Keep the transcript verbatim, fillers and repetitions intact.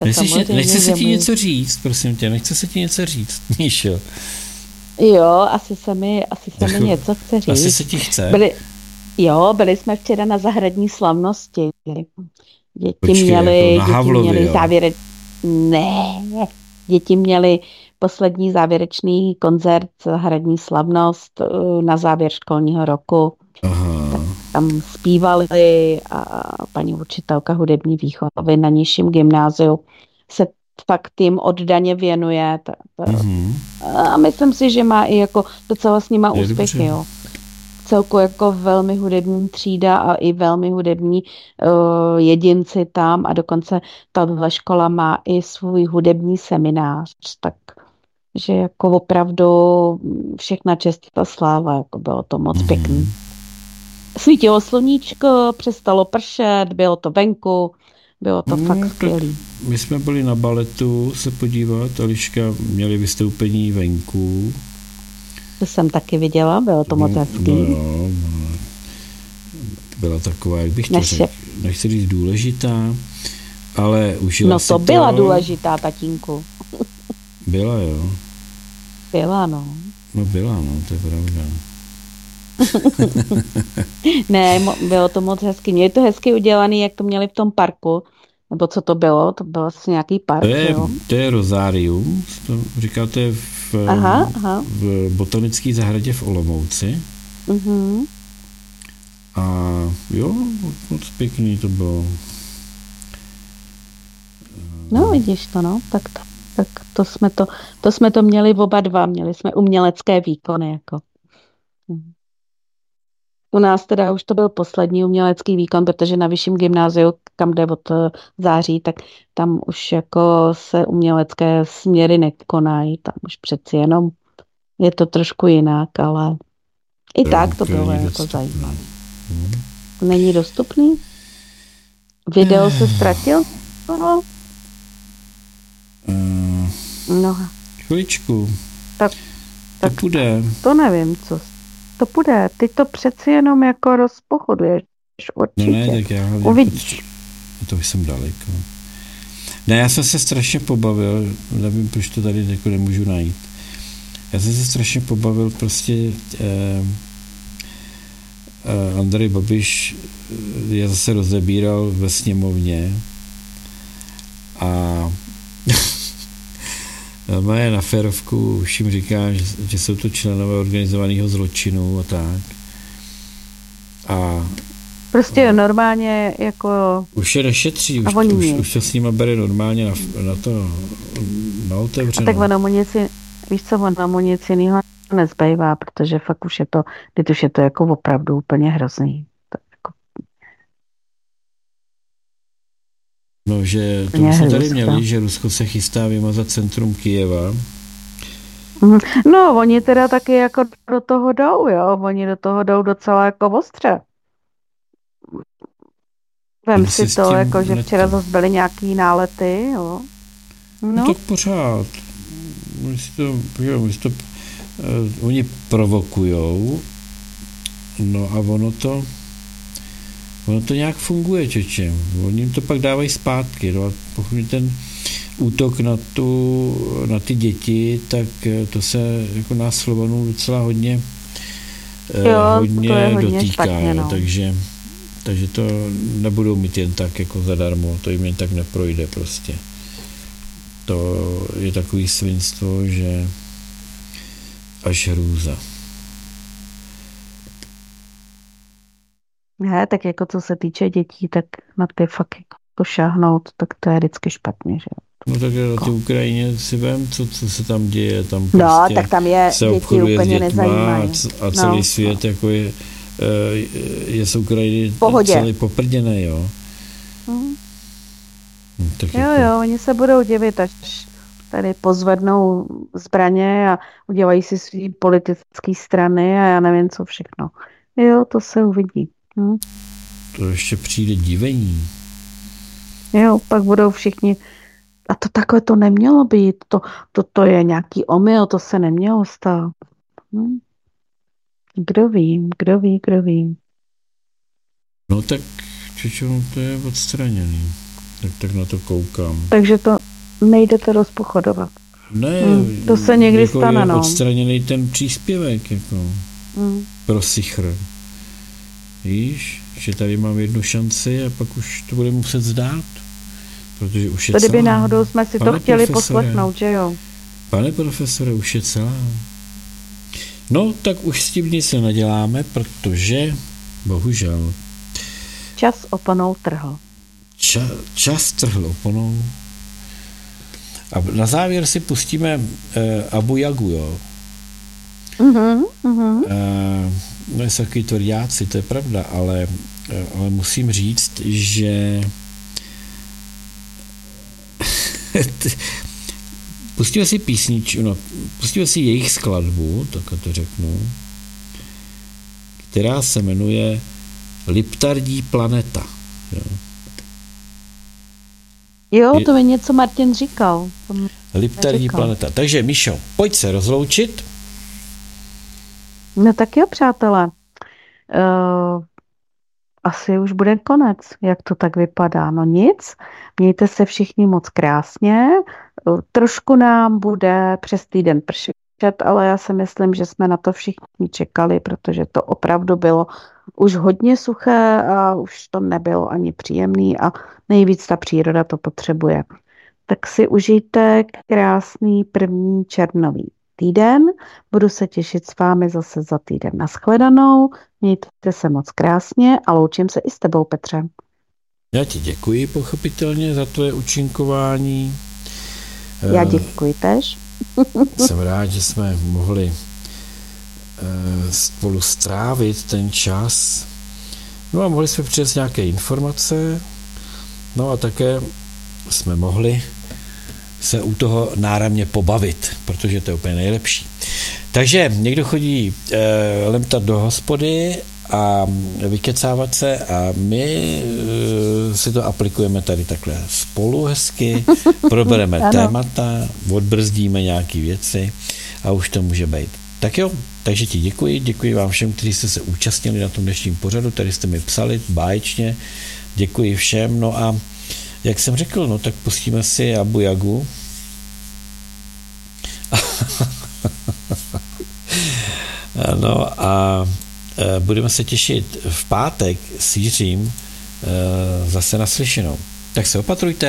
Nechci, nechce se ti něco říct, prosím tě, nechce se ti něco říct, Míšo. Jo, asi se mi, asi se mi něco chce říct. Asi se ti chce. Byli, jo, byli jsme včera na zahradní slavnosti. Děti Počkej, měli, jako na Havlově, děti měli jo. závěre... Ne, děti měli poslední závěrečný koncert, zahradní slavnost na závěr školního roku. Aha. Tam zpívali a paní učitelka hudební výchovy na nižším gymnáziu se fakt jim oddaně věnuje. Ta, ta, mm-hmm. A myslím si, že má i jako docela s nima Je úspěchy. dobře. Jo. Celku jako velmi hudební třída a i velmi hudební uh, jedinci tam a dokonce tahle škola má i svůj hudební seminář, tak že jako opravdu všechna čest a sláva, jako bylo to moc mm-hmm. pěkný. Svítilo sluníčko, přestalo pršet, bylo to venku, bylo to no, fakt skvělý. My jsme byli na baletu se podívat, Eliška měli vystoupení venku. To jsem taky viděla, bylo to moc hezký. No, no, no. Byla taková, jak bych to Než řekl, nechci říct důležitá, ale užila No si to to. byla důležitá, tatínku. Byla, jo. Byla, no. No byla, no, to je pravda. Ne, bylo to moc hezky. Měli to hezky udělaný, jak to měli v tom parku. Nebo co to bylo? To byl asi nějaký park, to je, jo? To je Rozárium, to říkáte v, aha, aha. v botanické zahradě v Olomouci. Uh-huh. A jo, moc pěkný to bylo. No, vidíš to, no. Tak, to, tak to, jsme to, to jsme to měli oba dva. Měli jsme umělecké výkony, jako. U nás teda už to byl poslední umělecký výkon, protože na vyšším gymnáziu, kam jde od září, tak tam už jako se umělecké směry nekonají. Tam už přeci jenom je to trošku jinak, ale i to tak to bylo dostupný. jako zajímavé. Hmm. Není dostupný? Video se ztratil? No. Uh, no. Chviličku. Tak, tak to půjde. To nevím, co to půjde. Ty to přeci jenom jako rozpochoduješ určitě. No ne, tak já uvidíš. To už jsem daleko. Ne, já jsem se strašně pobavil, nevím, proč to tady jako nemůžu najít. Já jsem se strašně pobavil, prostě eh, eh, Andrej Babiš je zase rozebíral ve sněmovně a Maja na férovku už jim říká, že, že jsou to členové organizovaného zločinu a tak. A prostě a, normálně jako... Už je nešetří, už, už, už to s nima bere normálně na, na to, na otevřenou. A tak ono mu nic, víš co, ono mu nic jiného nezbývá, protože fakt už je to, teď už je to jako opravdu úplně hrozný. No, že to jsme tady měli, že Rusko se chystá vymazat centrum Kyjeva. No, oni teda taky jako do toho jdou, jo, oni do toho jdou docela jako ostře. Vem si to, jako, že včera zase byly nějaký nálety, jo. No, no tak pořád. Oni si to, jo, si to uh, oni provokujou, no a ono to Ono to nějak funguje, čeče. Oni jim to pak dávají zpátky. No a pokud ten útok na, tu, na ty děti, tak to se jako nás Slovanů docela hodně, jo, hodně, to je hodně dotýká. Špatně, no. takže, takže to nebudou mít jen tak jako zadarmo. To jim jen tak neprojde prostě. To je takový svinstvo, že až hrůza. Ne, tak jako co se týče dětí, tak na ty fakt jako šáhnout, tak to je vždycky špatně, že jo. No tak na té Ukrajině si vem, co, co se tam děje, tam prostě no, tak tam je se děti úplně nezajímají. A, a celý no, svět no. jako je, je z Ukrajiny Pohodě. celý poprděný, jo. Hmm. No, tak jo, jako... jo, oni se budou divit, až tady pozvednou zbraně a udělají si svý politické strany a já nevím, co všechno. Jo, to se uvidí. Hm. To ještě přijde divení. Jo, pak budou všichni a to takhle to nemělo být, to, to, to je nějaký omyl, to se nemělo stát. Hm. Kdo ví, kdo ví, kdo ví. No tak, čočo, to je odstraněný. Tak, tak na to koukám. Takže to nejdete rozpochodovat. Ne, hmm, to se někdy jako stane, je no. odstraněný ten příspěvek, jako hmm. pro sichr. Víš, že tady mám jednu šanci a pak už to bude muset zdát, protože už je Tady by celá. náhodou jsme si Pane to chtěli profesore, poslechnout, že jo? Pane profesore, už je celá. No, tak už s tím nic nenaděláme, protože, bohužel, čas oponou trhl. Ča, čas trhl oponou. A na závěr si pustíme uh, Abu Jagu, jo. Uh-huh, uh-huh. Uh, no, jsou takový tvrdáci, to je pravda, ale, uh, ale musím říct, že pustíme si písničku, no, pustíme si jejich skladbu, tak to řeknu, která se jmenuje Liptardí planeta. Jo, jo to mi něco Martin říkal. Liptardí planeta. Takže, Míšo, pojď se rozloučit. No tak jo, přátelé. Uh, asi už bude konec, jak to tak vypadá. No nic, mějte se všichni moc krásně. Uh, trošku nám bude přes týden pršet, ale já si myslím, že jsme na to všichni čekali, protože to opravdu bylo už hodně suché a už to nebylo ani příjemný a nejvíc ta příroda to potřebuje. Tak si užijte krásný první červnový týden. Budu se těšit s vámi zase za týden. Nashledanou. Mějte se moc krásně a loučím se i s tebou, Petře. Já ti děkuji pochopitelně za tvoje účinkování. Já děkuji též. Jsem rád, že jsme mohli spolu strávit ten čas. No a mohli jsme přinést nějaké informace. No a také jsme mohli se u toho náramně pobavit, protože to je úplně nejlepší. Takže někdo chodí e, lemtat do hospody a vykecávat se a my e, si to aplikujeme tady takhle spolu hezky, probereme témata, odbrzdíme nějaké věci a už to může být. Tak jo, takže ti děkuji, děkuji vám všem, kteří jste se účastnili na tom dnešním pořadu, tady jste mi psali báječně, děkuji všem, no a jak jsem řekl, no tak pustíme si Abu Jagu. No a budeme se těšit v pátek s Jiřím zase naslyšenou. Tak se opatrujte.